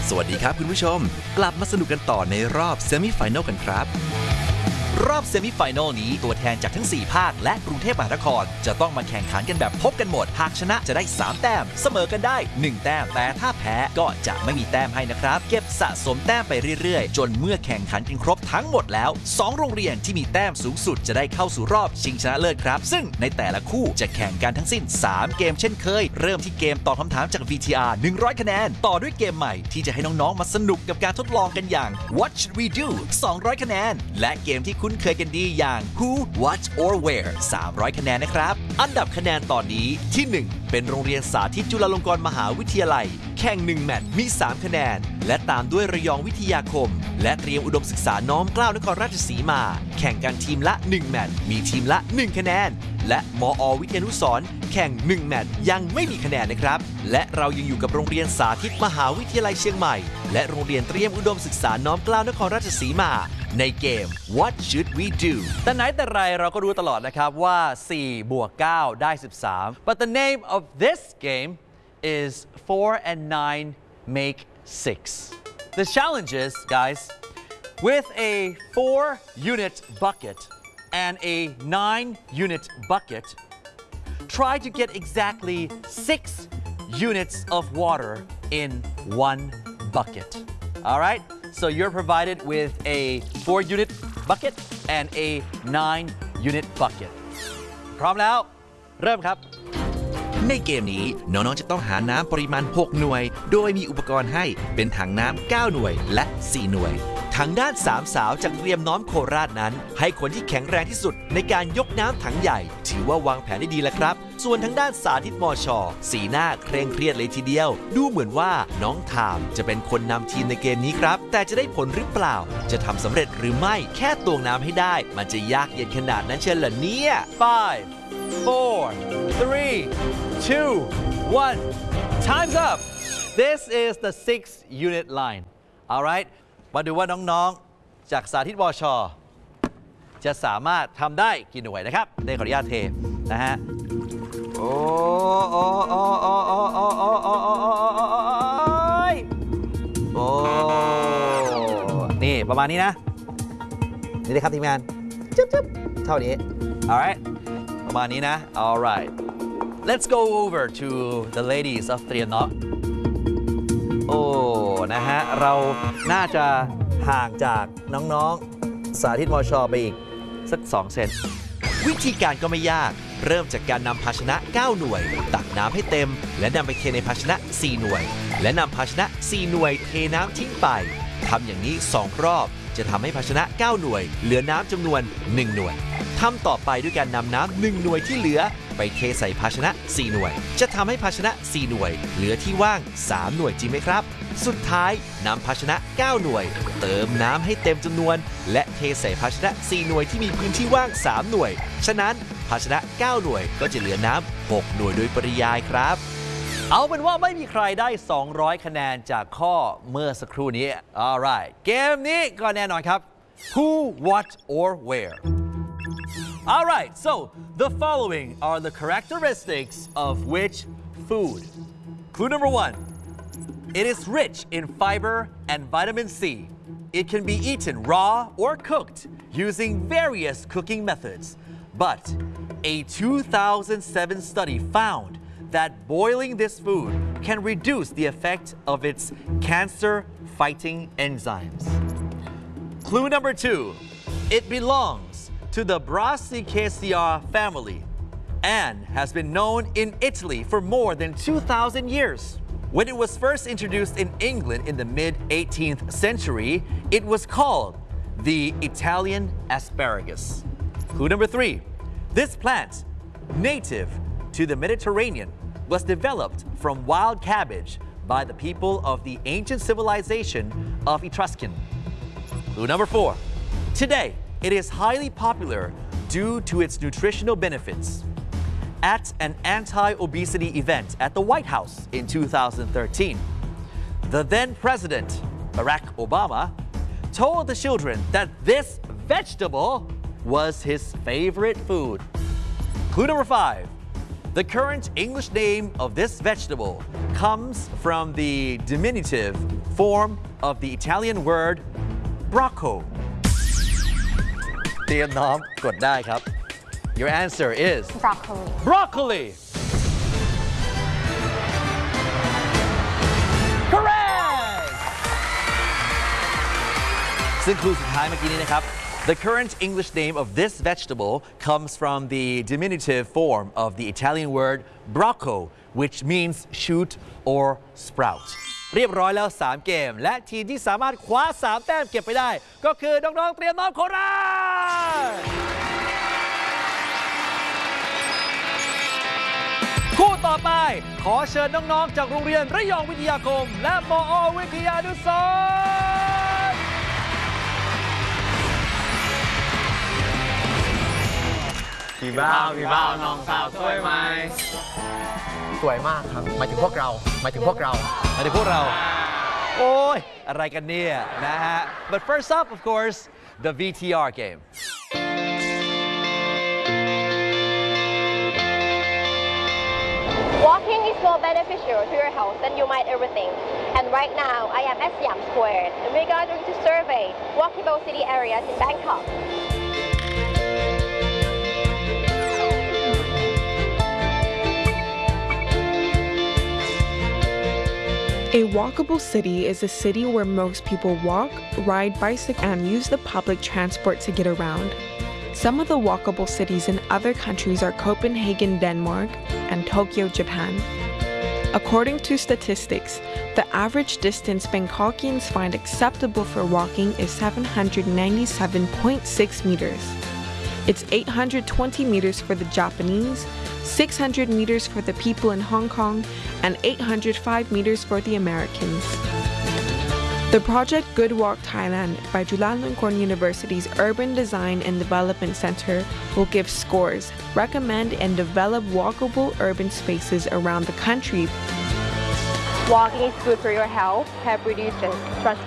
สวัสดีครับคุณผู้ชมกลับมาสนุกกันต่อในรอบเซมิไฟแนลกันครับรอบเซมิไฟแนลนี้ตัวแทนจากทั้ง4ภาคและกรุงเทพมหานครจะต้องมาแข่งขันกันแบบพบกันหมดหากชนะจะได้3แต้มเสมอกันได้1แต้มแต่ถ้าแพ้ก็จะไม่มีแต้มให้นะครับเก็บสะสมแต้มไปเรื่อยๆจนเมื่อแข่งขันกันครบทั้งหมดแล้ว2โรงเรียนที่มีแต้มสูงสุดจะได้เข้าสู่รอบชิงชนะเลิศครับซึ่งในแต่ละคู่จะแข่งกันทั้งสิ้น3เกมเช่นเคยเริ่มที่เกมตอบคำถามจาก VTR 100 คะแนนต่อด้วยเกมใหม่ที่จะให้น้องๆมาสนุกกับการทดลองกันอย่าง What should we do 200 คะแนนและเกมที่คุ้นเคยกันดีอย่าง Who What or Where 300 คะแนนนะครับอันดับคะแนนตอนนี้ที่ 1 เป็นโรงเรียนสาธิตจุฬาลงกรณ์มหาวิทยาลัยแข่ง1แมตช์มี3คะแนนและตามด้วยระยองวิทยาคมและเตรียมอุดมศึกษาน้อมเกล้านครราชสีมาแข่งกันทีมละ1แมตช์มีทีมละ1คะแนนและมอ.วิทยานุสรณ์แข่ง1แมตช์ยังไม่มีคะแนนนะครับและเรายังอยู่กับโรงเรียนสาธิตมหาวิทยาลัยเชียงใหม่และโรงเรียนเตรียมอุดมศึกษาน้อมเกล้านครราชสีมาในเกม What should we do แต่ไหนแต่ไรเราก็รู้ตลอดนะครับว่า4 บวก 9 ได้ 13 but the name of this game is 4 and 9 make 6 the challenge is guys with a 4-unit bucket and a 9-unit bucket try to get exactly 6 units of water in one bucket alright so you're provided with a 4-unit bucket and a 9-unit bucket พร้อมแล้วเริ่มครับในเกมนี้น้องๆจะต้องหาน้ำปริมาณ6หน่วยโดยมีอุปกรณ์ให้เป็นถังน้ำ9หน่วยและ4หน่วยทางด้าน3สาวจากเตรียมน้อมโคราชนั้นให้คนที่แข็งแรงที่สุดในการยกน้ำถังใหญ่ถือว่าวางแผนได้ดีแล้วครับส่วนทางด้านสาธิตมช.สีหน้าเคร่งเครียดเลยทีเดียวดูเหมือนว่าน้องทามจะเป็นคนนำทีมในเกมนี้ครับแต่จะได้ผลหรือเปล่าจะทำสำเร็จหรือไม่แค่ตวงน้ำให้ได้มันจะยากเย็นขนาดนั้นเชียวเหรอเนี่ย 5 4 3 2 1 time's up this is the 6-unit line alrightมาดูว่าน้องๆจากสาธิตวช.จะสามารถทำได้กี่หน่วยนะครับได้ขออนุญาตเทนะฮะโอ้นี่ประมาณนี้นะนี่เลยครับทีมงานจึ๊บเท่านี้ alright ประมาณนี้นะ alright let's go over to the ladies of เตรียมเนาะโอ้นะฮะเราน่าจะห่างจากน้องๆสาธิตมช.ไปอีกสัก2 เซนวิธีการก็ไม่ยากเริ่มจากการนำภาชนะ9หน่วยตักน้ำให้เต็มและนำไปเทในภาชนะ4หน่วยและนำภาชนะ4หน่วยเทน้ำทิ้งไปทำอย่างนี้2รอบจะทำให้ภาชนะ9หน่วยเหลือน้ำจำนวน1หน่วยทำต่อไปด้วยการนำน้ำ1หน่วยที่เหลือไปเทใส่ภาชนะ4หน่วยจะทำให้ภาชนะ4หน่วยเหลือที่ว่าง3หน่วยจริงไหมครับสุดท้ายนำภาชนะ9หน่วยเติมน้ำให้เต็มจำนวนและเทใส่ภาชนะ4หน่วยที่มีพื้นที่ว่าง3หน่วยฉะนั้นภาชนะ9หน่วยก็จะเหลือน้ำ6หน่วยโดยปริยายครับเอาเป็นว่าไม่มีใครได้200คะแนนจากข้อเมื่อสักครู่นี้ alright เกมนี้ก็แน่นอนครับ Who What or Where alright so the following are the characteristics of which food clue number 1 it is rich in fiber and vitamin C it can be eaten raw or cooked using various cooking methods but a 2007 study found that boiling this food can reduce the effect of its cancer-fighting enzymes. Clue number 2. It belongs to the Brassicaceae family and has been known in Italy for more than 2,000 years. When it was first introduced in England in the mid-18th century, it was called the Italian asparagus. Clue number 3. This plant, native to the Mediterranean, was developed from wild cabbage by the people of the ancient civilization of Etruscan. Clue number 4. Today, it is highly popular due to its nutritional benefits. At an anti-obesity event at the White House in 2013, the then President, Barack Obama, told the children that this vegetable was his favorite food. Clue number 5. The current English name of this vegetable comes from the diminutive form of the Italian word brocco เตรียมน้อมกดได้ครับ Your answer is broccoli broccoli correct ซึ่งครูสุดท้ายเมื่อกี้นี้นะครับ The current English name of this vegetable comes from the diminutive form of the Italian word brocco which means shoot or sprout เรียบร้อยแล้ว 3 เกม และทีมที่สามารถคว้า 3 แต้มเก็บไปได้ ก็คือน้องๆเตรียมน้อมโคราชคู่ต่อไปขอเชิญน้องๆจากโรงเรียนระยองวิทยาคมและมอวิทยานุสรณ์พี่บ้าวน้องสาวสวยไหมสวยมากครับหมายถึงพวกเรามาถึงพวกเรา โอ้ยอะไรกันเนี่ยนะฮะ But first up of course the VTR game Walking is more beneficial to your health than you might ever think. And right now, I am at Siam Square, and we're going to survey walkable city areas in Bangkok. A walkable city is a city where most people walk, ride bicycle, and use the public transport to get around. Some of the walkable cities in other countries are Copenhagen, Denmark, and Tokyo, Japan. According to statistics, the average distance Bangkokians find acceptable for walking is 797.6 meters. It's 820 meters for the Japanese, 600 meters for the people in Hong Kong, and 805 meters for the Americans. The project Good Walk Thailand by Chulalongkorn University's Urban Design and Development Center will give scores, recommend and develop walkable urban spaces around the country. Walking is good for your health, help reduce transport